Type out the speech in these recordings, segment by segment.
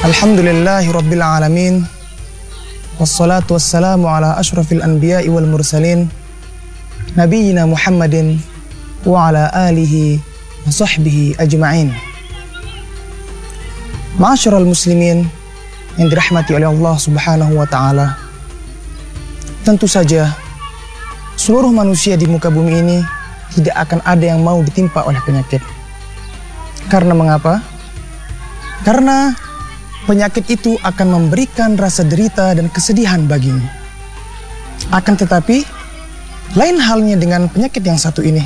Alhamdulillahi Rabbil Alamin. Wassalatu wassalamu ala ashrafil anbiya'i wal mursalin Nabiyyina Muhammadin wa ala alihi wa sahbihi ajma'in. Ma'asyiral muslimin yang dirahmati oleh Allah subhanahu wa ta'ala, tentu saja seluruh manusia di muka bumi ini tidak akan ada yang mau ditimpa oleh penyakit. Karena mengapa? Karena penyakit itu akan memberikan rasa derita dan kesedihan baginya. Akan tetapi, lain halnya dengan penyakit yang satu ini.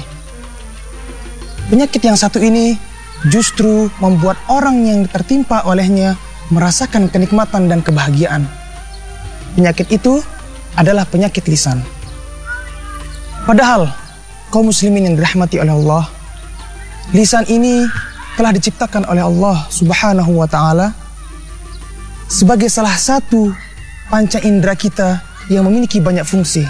Penyakit yang satu ini justru membuat orang yang tertimpa olehnya merasakan kenikmatan dan kebahagiaan. Penyakit itu adalah penyakit lisan. Padahal, kaum muslimin yang dirahmati oleh Allah, lisan ini telah diciptakan oleh Allah subhanahu wa ta'ala sebagai salah satu panca indera kita yang memiliki banyak fungsi.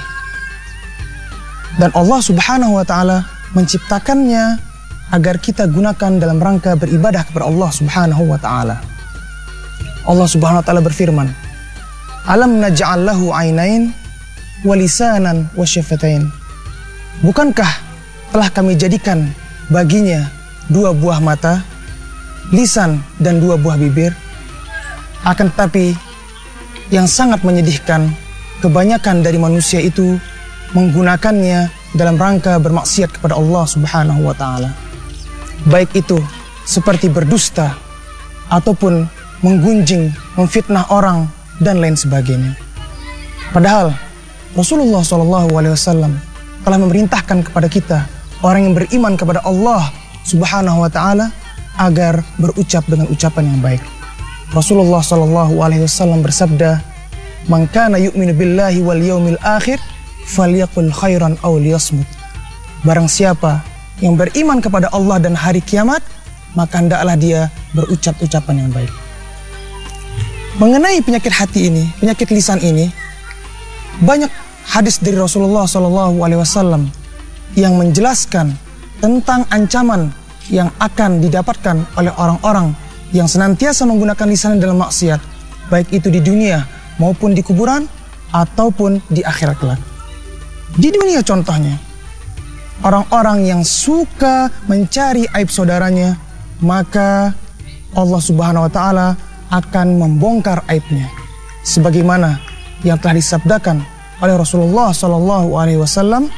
Dan Allah subhanahu wa ta'ala menciptakannya agar kita gunakan dalam rangka beribadah kepada Allah subhanahu wa ta'ala. Allah subhanahu wa ta'ala berfirman, Alam naj'al lahu ainain wa lisanan wa syafatain. Bukankah telah kami jadikan baginya dua buah mata, lisan dan dua buah bibir? Akan tetapi yang sangat menyedihkan, kebanyakan dari manusia itu menggunakannya dalam rangka bermaksiat kepada Allah subhanahu wa ta'ala. Baik itu seperti berdusta ataupun menggunjing, memfitnah orang dan lain sebagainya. Padahal Rasulullah SAW telah memerintahkan kepada kita, orang yang beriman kepada Allah subhanahu wa ta'ala, agar berucap dengan ucapan yang baik. Rasulullah SAW bersabda, "Man kana yu'minu billahi wal yaumil akhir falyaqul khairan aw liyasmut." Barang siapa yang beriman kepada Allah dan hari kiamat, maka hendaklah dia berucap ucapan yang baik. Mengenai penyakit hati ini, penyakit lisan ini, banyak hadis dari Rasulullah SAW yang menjelaskan tentang ancaman yang akan didapatkan oleh orang-orang yang senantiasa menggunakan lisan dalam maksiat, baik itu di dunia maupun di kuburan ataupun di akhirat kelak. Di dunia contohnya, orang-orang yang suka mencari aib saudaranya, maka Allah subhanahu wa ta'ala akan membongkar aibnya. Sebagaimana yang telah disabdakan oleh Rasulullah SAW,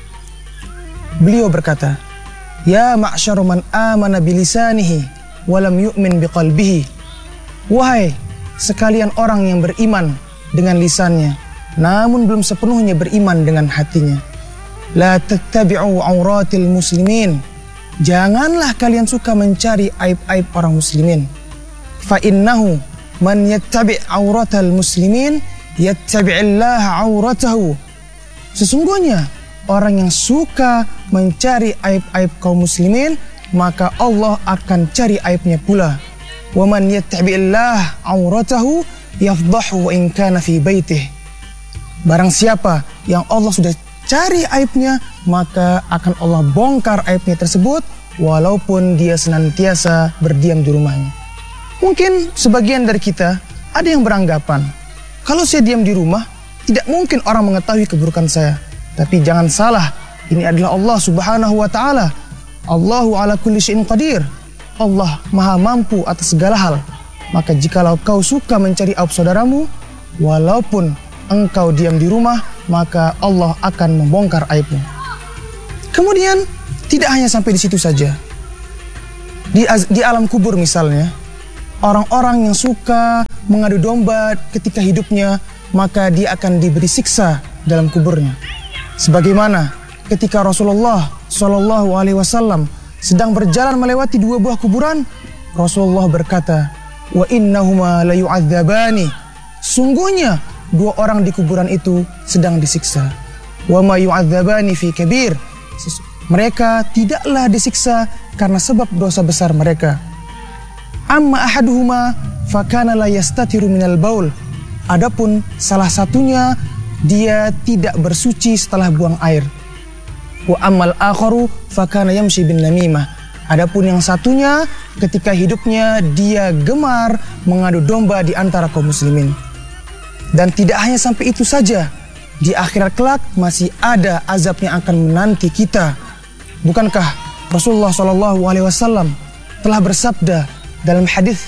beliau berkata, "Ya ma'syaru man amana bilisanihi walam yu'min biqalbihi." Wahai sekalian orang yang beriman dengan lisannya, namun belum sepenuhnya beriman dengan hatinya. La tattabi'u auratil muslimin. Janganlah kalian suka mencari aib-aib orang muslimin. Fa innahu man yattabi' auratal muslimin yattabi'illaha auratahu. Sesungguhnya orang yang suka mencari aib-aib kaum muslimin, maka Allah akan cari aibnya pula. Wa man yattabi'illah auratahu yafdahu wa in kana fi baitih. Barang siapa yang Allah sudah cari aibnya, maka akan Allah bongkar aibnya tersebut walaupun dia senantiasa berdiam di rumahnya. Mungkin sebagian dari kita ada yang beranggapan, kalau saya diam di rumah, tidak mungkin orang mengetahui keburukan saya. Tapi jangan salah, ini adalah Allah subhanahu wa ta'ala. Allahu ala kulli syai'in qadir. Allah maha mampu atas segala hal. Maka jikalau kau suka mencari aib saudaramu, walaupun engkau diam di rumah, maka Allah akan membongkar aibmu. Kemudian tidak hanya sampai di situ saja. Di alam kubur misalnya, orang-orang yang suka mengadu domba ketika hidupnya, maka dia akan diberi siksa dalam kuburnya. Sebagaimana ketika Rasulullah SAW sedang berjalan melewati dua buah kuburan, Rasulullah berkata, "Wa innahuma la yu'adzabani." Sungguhnya dua orang di kuburan itu sedang disiksa. "Wa ma yu'adzabani fi kabir." Mereka tidaklah disiksa karena sebab dosa besar mereka. "Amma ahaduhuma fakana la yastatiru minal baul." Adapun salah satunya, dia tidak bersuci setelah buang air. Wa ammal akharu fakana yamshi bin namimah. Adapun yang satunya, ketika hidupnya dia gemar mengadu domba di antara kaum muslimin. Dan tidak hanya sampai itu saja, di akhirat kelak masih ada azab yang akan menanti kita. Bukankah Rasulullah SAW telah bersabda dalam hadis,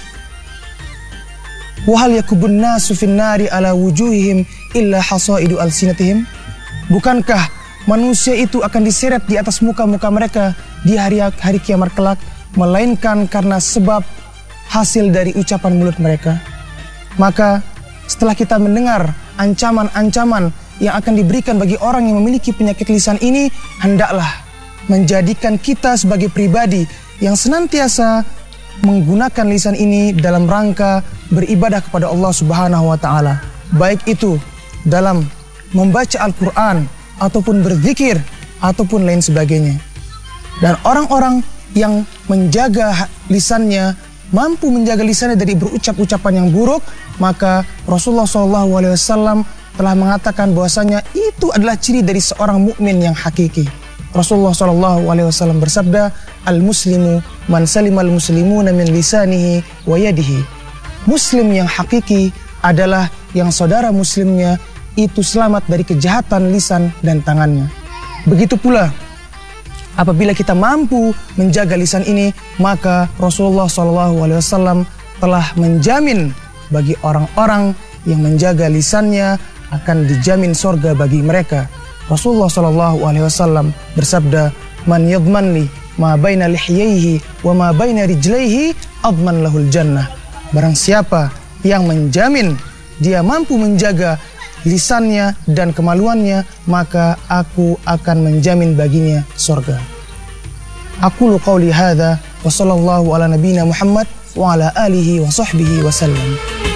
"Wa hal yakubun nasu fin nari ala wujuhihim illa hasaidu alsinatihim?" Bukankah manusia itu akan diseret di atas muka-muka mereka di hari kiamat kelak, melainkan karena sebab hasil dari ucapan mulut mereka? Maka setelah kita mendengar ancaman-ancaman yang akan diberikan bagi orang yang memiliki penyakit lisan ini, hendaklah menjadikan kita sebagai pribadi yang senantiasa menggunakan lisan ini dalam rangka beribadah kepada Allah Subhanahu wa taala. Baik itu dalam membaca Al-Qur'an ataupun berzikir ataupun lain sebagainya. Dan orang-orang yang menjaga lisannya, mampu menjaga lisannya dari berucap ucapan yang buruk, maka Rasulullah SAW telah mengatakan bahwasanya itu adalah ciri dari seorang mukmin yang hakiki. Rasulullah SAW bersabda, "Al-muslimu man salimal muslimuna min lisanihi wa yadihi." Muslim yang hakiki adalah yang saudara muslimnya itu selamat dari kejahatan lisan dan tangannya. Begitu pula apabila kita mampu menjaga lisan ini, maka Rasulullah SAW telah menjamin bagi orang-orang yang menjaga lisannya akan dijamin surga bagi mereka. Rasulullah SAW bersabda, "Man yadman li ma baina lihiyaihi wa ma baina rijlaihi adman lahul jannah." Barang siapa yang menjamin dia mampu menjaga lisannya dan kemaluannya, maka aku akan menjamin baginya surga. Aqulu qauli hadza wa sallallahu ala nabiyyina Muhammad wa ala alihi wa sahbihi wa sallam.